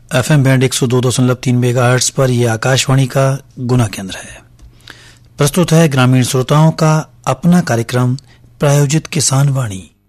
FM band 102.3 megahertz पर यह आकाशवाणी का गुना केंद्र है। प्रस्तुत है ग्रामीण श्रोताओं का अपना कार्यक्रम प्रायोजित किसान वाणी।